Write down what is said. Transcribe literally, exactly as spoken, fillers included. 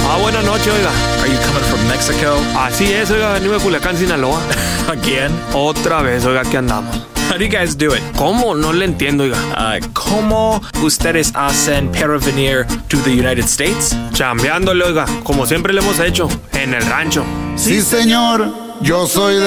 Ah, buenas noches, oiga. Are you coming from Mexico? Así es, oiga, venimos de Culiacán, Sinaloa. Again? Otra vez, oiga, aquí andamos. How do you guys do it? ¿Cómo? No le entiendo, oiga. Uh, ¿Cómo ustedes hacen para venir to the United States? Chambeándole, oiga, como siempre le hemos hecho, en el rancho. Sí, señor, yo soy de